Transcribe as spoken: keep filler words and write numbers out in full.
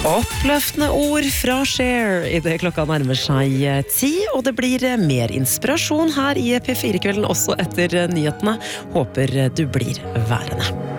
Oppløftende ord fra Cher I det klokka nærmer seg ti, og det blir mer inspirasjon her I P fire-kvelden også etter nyhetene. Håper du blir værende.